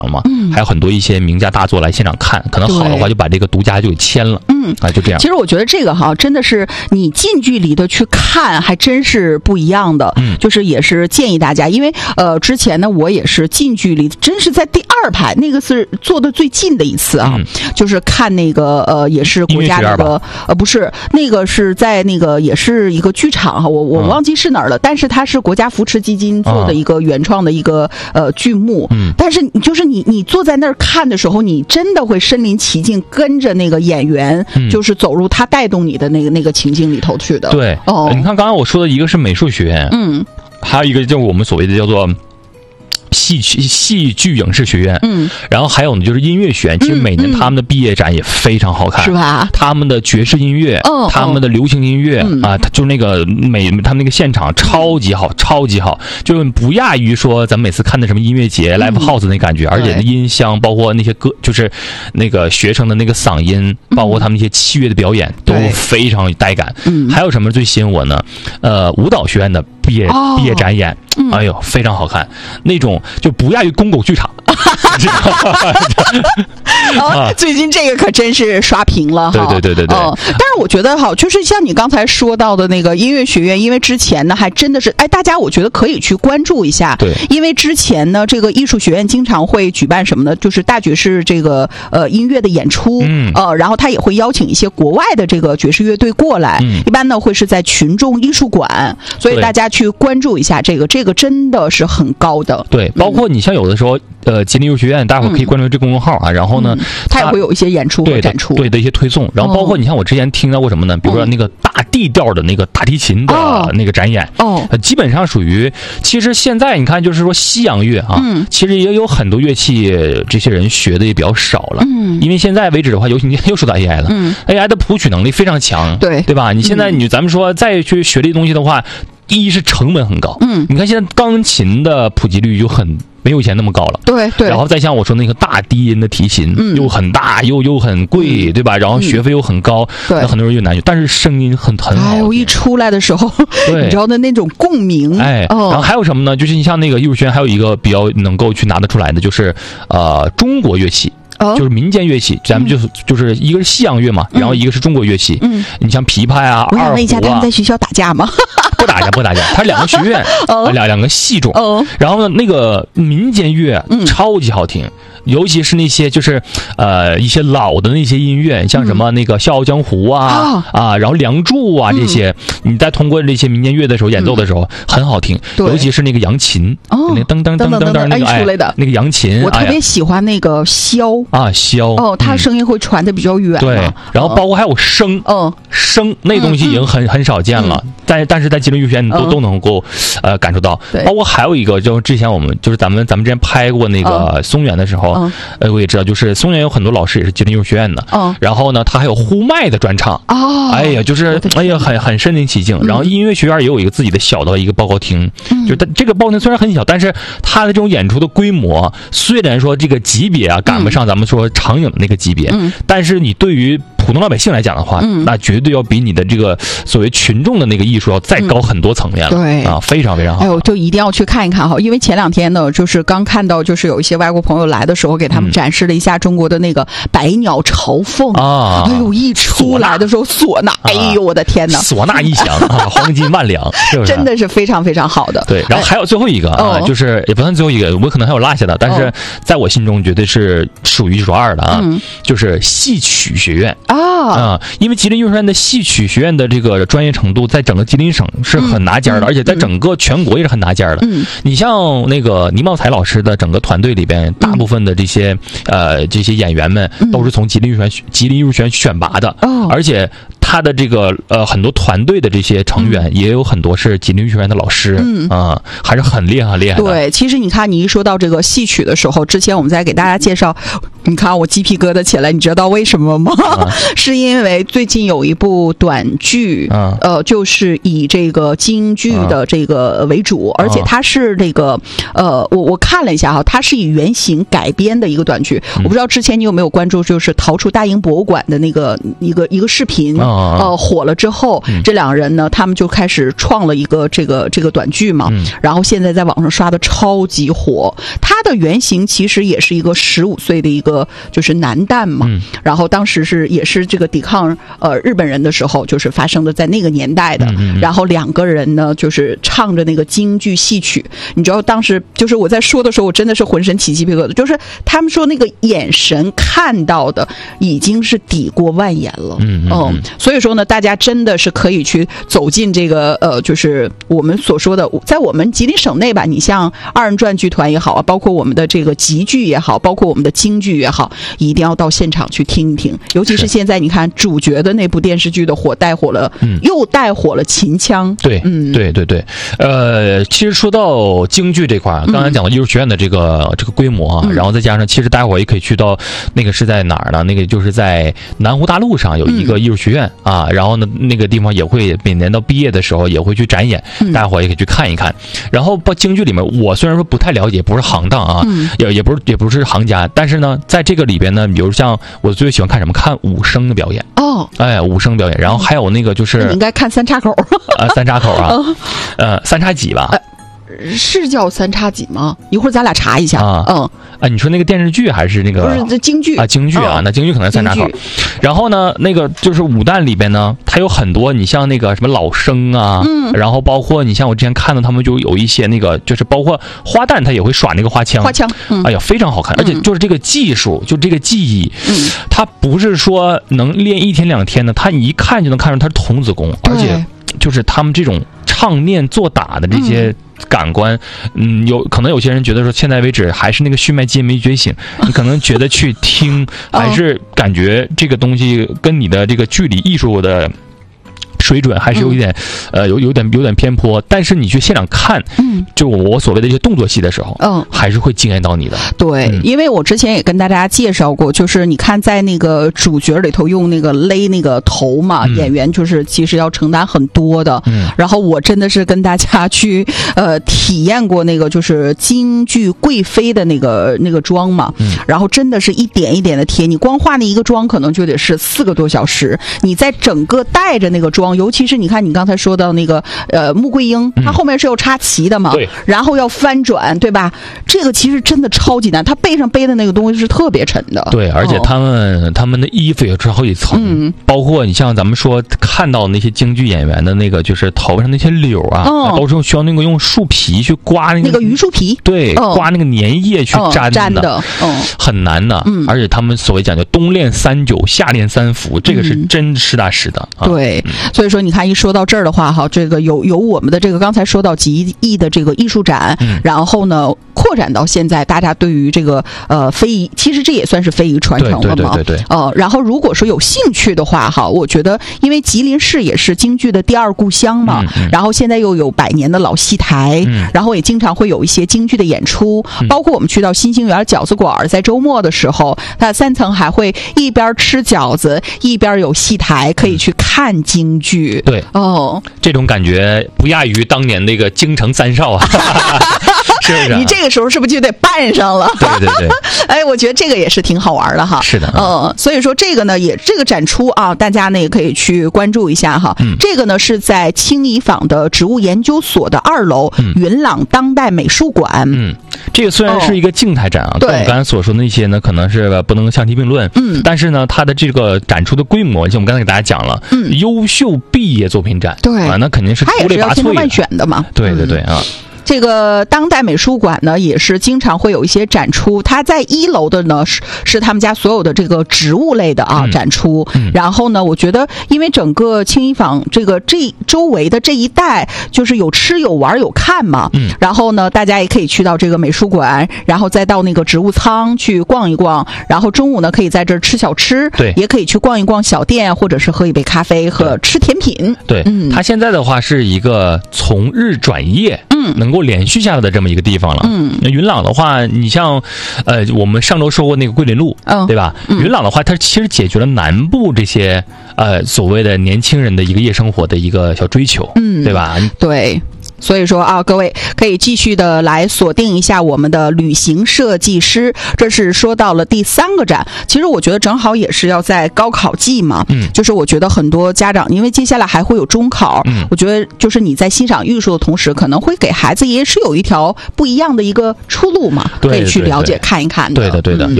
嘛，还有很多一些名家大作来现场看，可能好的话就把这个独家就给签了，就这样。 其实我觉得这个真的是你近距离的去看，还真是不一样的。就是也是建议大家，因为之前呢我也是近距离，真是在第2排，那个是坐的最近的一次啊，就是看那个也是国家那个不是那个是在那个也是一个剧场哈，我忘记是哪儿了，但是它是国家扶持基金做的一个原创的一个剧目，但是就是你坐在那儿看的时候，你真的会身临其境，跟着那个演员，就是走入他带动你的那个情境里头去的。 对，你看刚刚我说的一个是美术学院，还有一个就是我们所谓的叫做戏剧影视学院，然后还有呢就是音乐学院，其实每年他们的毕业展也非常好看，是吧？他们的爵士音乐，他们的流行音乐啊，就是那个他们那个现场超级好，超级好，就是不亚于说咱们每次看的什么音乐节 live house 那感觉，而且音箱包括那些歌，就是那个学生的那个嗓音，包括他们一些器乐的表演都非常有带感。还有什么最吸引我呢？舞蹈学院的毕业展演，哎呦非常好看，那种就不亚于公狗剧场。 最近这个可真是刷屏了哈。 对。但是我觉得就是像你刚才说到的那个音乐学院，因为之前呢还真的是大家我觉得可以去关注一下。对，因为之前呢这个艺术学院经常会举办什么呢？就是大爵士这个音乐的演出，然后他也会邀请一些国外的这个爵士乐队过来，一般呢会是在群众艺术馆，所以大家去关注一下这个真的是很高的。对， 包括你像有的时候吉林艺术学院，大家伙可以关注这公众号啊，然后呢， 它也会有一些演出和展出， 对的一些推送，然后包括你像我之前听到过什么呢？比如说那个大 D 调的那个大提琴的那个展演，基本上属于，其实现在你看就是说西洋乐啊，其实也有很多乐器，这些人学的也比较少了，因为现在为止的话，尤其你又说到 AI 了，AI 的谱曲能力非常强，对吧？你现在咱们说再去学这些东西的话，第一是成本很高，你看现在钢琴的普及率就没有以前那么高了，对，然后再像我说那个大低音的提琴，又很大又很贵，对吧？然后学费又很高，那很多人又难学，但是声音很好。 我一出来的时候，你知道的那种共鸣， 然后还有什么呢？就是你像那个艺术学院，还有一个比较能够去拿得出来的，就是中国乐器。就是民间乐器，咱们就是一个是西洋乐嘛，然后一个是中国乐器。你像琵琶啊、二胡啊。我想问一下， 他们在学校打架吗？ 不打架，它是两个学院，两个系种。然后呢，那个民间乐超级好听。尤其是那些就是一些老的那些音乐，像什么那个《笑傲江湖》然后《梁祝》啊这些，你在通过这些民间乐的时候演奏的时候很好听，尤其是那个扬琴，那噔噔噔噔噔那个那个扬琴， 我特别喜欢那个箫箫，它声音会传得比较远， 对，然后包括还有笙那东西已经很少见了，但是在吉林艺术学院都能够感受到，包括还有一个就是之前我们就是咱们之前拍过那个松原的时候。我也知道，就是松原有很多老师也是吉林艺术学院的，然后呢，他还有呼麦的专场，就是很身临其境。然后音乐学院也有一个自己的小的一个报告厅，就这个报告厅虽然很小，但是它的这种演出的规模，虽然说这个级别啊赶不上咱们说长影的那个级别，但是你对于普通老百姓来讲的话，那绝对要比你的这个所谓群众的那个艺术要再高很多层面了，对啊，非常非常好。 就一定要去看一看哈，因为前2天呢，就是刚看到，就是有一些外国朋友来的时候，给他们展示了一下中国的那个百鸟朝凤啊，一出来的时候唢呐，我的天哪， 唢呐一响黄金万两，是不是？ 真的是非常非常好的。 对，然后还有最后一个就是也不算最后一个，我可能还有落下的，但是在我心中绝对是数1数2的啊，就是戏曲学院因为吉林艺术学院的戏曲学院的这个专业程度，在整个吉林省是很拿尖的，而且在整个全国也是很拿尖的。你像那个倪茂才老师的整个团队里边，大部分的这些演员们都是从吉林艺术学院选拔的，而且他的这个很多团队的这些成员也有很多是吉林艺术学院的老师，还是很厉害的。 对，其实你看，你一说到这个戏曲的时候，之前我们在给大家介绍，你看我鸡皮疙瘩起来，你知道为什么吗？是因为最近有一部短剧，就是以这个京剧的这个为主，而且它是这个我看了一下哈，它是以原型改编的一个短剧。我不知道之前你有没有关注，就是逃出大英博物馆的那个一个视频， 火了之后，这两个人呢，他们就开始创了一个这个短剧嘛，然后现在在网上刷的超级火。他的原型其实也是一个15岁的一个就是男旦嘛，然后当时也是这个抵抗日本人的时候，就是发生的在那个年代的。然后两个人呢，就是唱着那个京剧戏曲，你知道当时就是我在说的时候，我真的是浑身起鸡皮疙瘩，就是他们说那个眼神看到的已经是抵过万言了。所以说呢，大家真的是可以去走进这个就是我们所说的，在我们吉林省内吧，你像二人转剧团也好啊，包括我们的这个集剧也好，包括我们的京剧也好，一定要到现场去听一听。尤其是现在你看主角的那部电视剧的火，又带火了秦腔。 对，对，其实说到京剧这块，刚才讲到艺术学院的这个规模啊，然后再加上，其实待会儿也可以去到那个是在哪儿呢？那个就是在南湖大路上有一个艺术学院啊，然后呢那个地方也会每年到毕业的时候也会去展演，待会儿也可以去看一看。然后京剧里面，我虽然说不太了解，不是行当啊，也不是行家，但是呢，在这个里边呢，比如像我最喜欢看什么？看武生的表演。武生表演，然后还有那个就是你应该看三岔口三岔口啊，三叉戟吧。 是叫三叉戟吗？一会儿咱俩查一下你说那个电视剧还是那个？ 不是，这京剧啊，京剧啊，那京剧可能三岔口。然后呢，那个就是武旦里边呢，它有很多，你像那个什么老生啊，然后包括你像我之前看到他们就有一些那个，就是包括花旦，他也会耍那个花腔，哎呀，非常好看，而且就是这个技术，就这个技艺，它不是说能练1天2天的，他你一看就能看出他是童子功，而且就是他们这种唱念做打的这些感官，可能有些人觉得说，现在为止还是那个血脉基因没觉醒，你可能觉得去听，还是感觉这个东西跟你的这个剧里艺术的水准还是有一点，有点偏颇。但是你去现场看，就我所谓的一些动作戏的时候，还是会惊艳到你的。 对，因为我之前也跟大家介绍过，就是你看在那个主角里头用那个勒那个头嘛，演员就是其实要承担很多的。然后我真的是跟大家去体验过那个就是京剧贵妃的那个妆嘛，然后真的是一点一点的贴，你光画那一个妆可能就得是4个多小时，你在整个带着那个妆。尤其是你看你刚才说到那个穆桂英，她后面是要插旗的嘛，然后要翻转，对吧？这个其实真的超级难，她背上背的那个东西是特别沉的。 对，而且他们的衣服也是好几层，包括你像咱们说看到那些京剧演员的那个就是头上那些绺啊，都是需要那个用树皮去刮那个榆树皮， 对，刮那个粘液去粘的，很难的。而且他们所谓讲究冬练3九，夏练3伏，这个是真实打实的。 对。所以说，你看一说到这儿的话，哈，这个有我们的这个刚才说到集艺的这个艺术展，然后呢扩展到现在，大家对于这个非遗，其实这也算是非遗传承了嘛。 对。 然后如果说有兴趣的话，哈，我觉得因为吉林市也是京剧的第2故乡嘛，然后现在又有100年的老戏台，然后也经常会有一些京剧的演出，包括我们去到新兴园饺子馆，在周末的时候，它3层还会一边吃饺子一边有戏台，可以去看京剧。 对这种感觉不亚于当年那个京城3少啊。是不是？ 你这个时候是不是就得扮上了？ 对。 哎，我觉得这个也是挺好玩的哈。 是的， 所以说这个呢，这个展出啊，大家呢也可以去关注一下哈。这个呢是在青宜坊的植物研究所的2楼云朗当代美术馆。 这个虽然是一个静态展啊，跟我们刚才所说的那些呢，可能是不能相提并论。但是呢，它的这个展出的规模，像我们刚才给大家讲了，优秀毕业作品展， 对啊，那肯定是出类拔萃的，它也是要千挑万选的嘛。 对啊。 这个当代美术馆呢，也是经常会有一些展出。它在1楼的呢是他们家所有的这个植物类的展出。然后呢，我觉得因为整个青宜坊这周围的这一带，就是有吃有玩有看嘛。然后呢，大家也可以去到这个美术馆，然后再到那个植物仓去逛一逛。然后中午呢，可以在这儿吃小吃， 对， 也可以去逛一逛小店，或者是喝一杯咖啡和吃甜品。 对，它现在的话是一个从日转夜，能够连续下来的这么一个地方了。那云朗的话，你像我们上周说过那个桂林路，对吧？云朗的话，它其实解决了南部这些所谓的年轻人的一个夜生活的一个小追求，对吧？ 对。 所以说啊，各位可以继续的来锁定一下我们的旅行设计师。这是说到了第3个站，其实我觉得正好也是要在高考季嘛，就是我觉得很多家长，因为接下来还会有中考，我觉得就是你在欣赏艺术的同时，可能会给孩子也是有一条不一样的一个出路嘛，可以去了解看一看的。 对的，